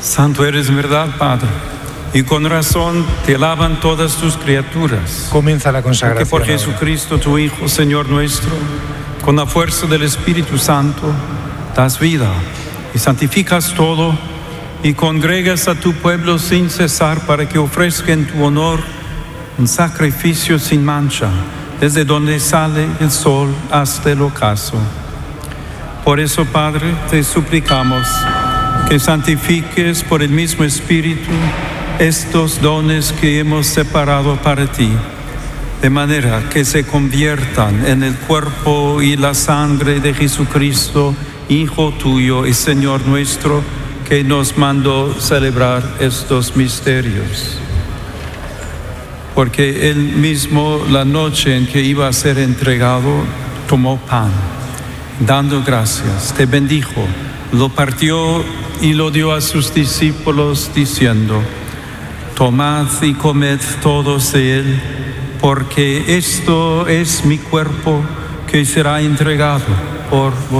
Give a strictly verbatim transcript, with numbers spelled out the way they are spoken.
Santo eres en verdad, Padre, y con razón te alaban todas tus criaturas. Comienza la consagración. Que por ahora. Jesucristo, tu Hijo, Señor nuestro, con la fuerza del Espíritu Santo, das vida y santificas todo y congregas a tu pueblo sin cesar para que ofrezca en tu honor un sacrificio sin mancha, desde donde sale el sol hasta el ocaso. Por eso, Padre, te suplicamos que santifiques por el mismo Espíritu estos dones que hemos separado para ti, de manera que se conviertan en el cuerpo y la sangre de Jesucristo, Hijo tuyo y Señor nuestro, que nos mandó celebrar estos misterios. Porque él mismo, la noche en que iba a ser entregado, tomó pan, dando gracias, te bendijo, lo partió y lo dio a sus discípulos, diciendo: tomad y comed todos de él, porque esto es mi cuerpo que será entregado por vosotros.